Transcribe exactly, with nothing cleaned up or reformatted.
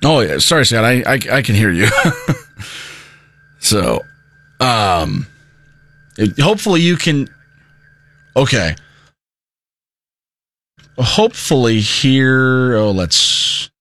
Oh, yeah. Sorry, Scott. I, I, I can hear you. So, um, it, hopefully you can. Okay. Hopefully here. Oh, let's.